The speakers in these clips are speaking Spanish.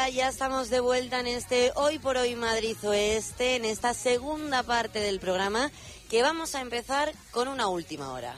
Hola, ya estamos de vuelta en este Hoy por Hoy Madrid Oeste, en esta segunda parte del programa, que vamos a empezar con una última hora.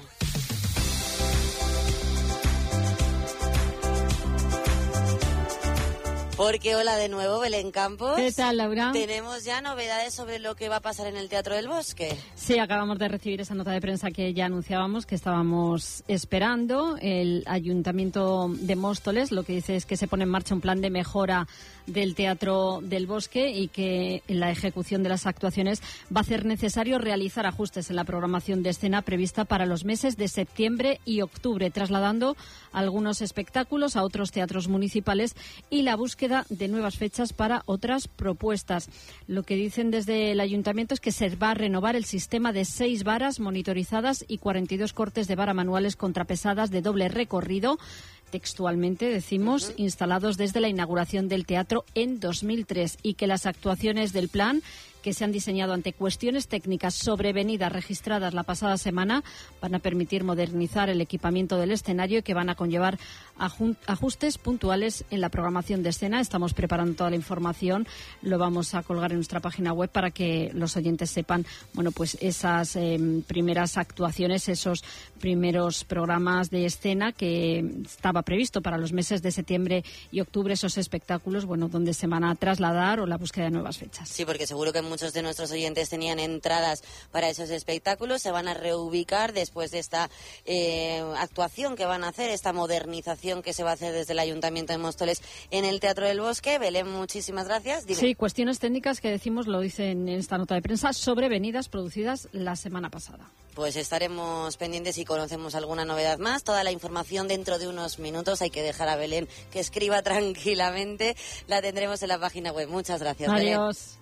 Porque hola de nuevo, Belén Campos. ¿Qué tal, Laura? Tenemos ya novedades sobre lo que va a pasar en el Teatro del Bosque. Sí, acabamos de recibir esa nota de prensa que ya anunciábamos, que estábamos esperando. El Ayuntamiento de Móstoles lo que dice es que se pone en marcha un plan de mejora del Teatro del Bosque y que en la ejecución de las actuaciones va a ser necesario realizar ajustes en la programación de escena prevista para los meses de septiembre y octubre, trasladando algunos espectáculos a otros teatros municipales y la búsqueda de nuevas fechas para otras propuestas. Lo que dicen desde el Ayuntamiento es que se va a renovar el sistema de 6 varas monitorizadas y 42 cortes de vara manuales contrapesadas de doble recorrido, textualmente decimos, instalados desde la inauguración del teatro en 2003, y que las actuaciones del plan, que se han diseñado ante cuestiones técnicas sobrevenidas registradas la pasada semana, van a permitir modernizar el equipamiento del escenario y que van a conllevar ajustes puntuales en la programación de escena. Estamos preparando toda la información, lo vamos a colgar en nuestra página web para que los oyentes sepan, bueno, pues esas primeras actuaciones, esos primeros programas de escena que estaba previsto para los meses de septiembre y octubre, esos espectáculos, bueno, donde se van a trasladar o la búsqueda de nuevas fechas. Sí, porque seguro que muchos de nuestros oyentes tenían entradas para esos espectáculos, se van a reubicar después de esta actuación que van a hacer, esta modernización que se va a hacer desde el Ayuntamiento de Móstoles en el Teatro del Bosque. Belén, muchísimas gracias. Dime. Sí, cuestiones técnicas que decimos, lo dicen en esta nota de prensa, sobrevenidas producidas la semana pasada. Pues estaremos pendientes si conocemos alguna novedad más. Toda la información dentro de unos minutos. Hay que dejar a Belén que escriba tranquilamente. La tendremos en la página web. Muchas gracias, Adiós. Belén.